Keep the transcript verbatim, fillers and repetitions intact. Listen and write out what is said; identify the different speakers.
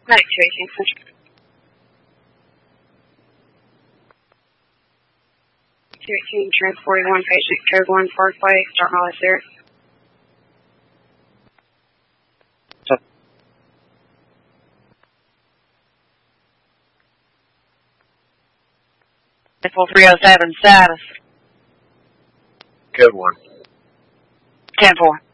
Speaker 1: Medic two eighteen Central. two eighteen, transporting one patient, code one Parkway, start my list there.
Speaker 2: four three oh seven, status.
Speaker 3: Code one.
Speaker 2: ten four.